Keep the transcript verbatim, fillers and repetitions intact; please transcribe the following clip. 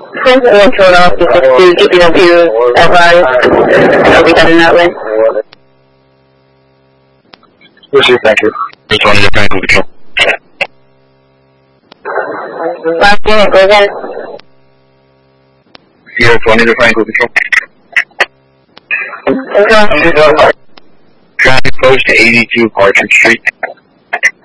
Since we went to an office to keeping up you advised, it'll be done in that way. Yes, sir, thank you. Just wanted to thank you. Last unit, go again. Yes, wanted to thank you. Control. Traffic close to eighty-two Hartford Street.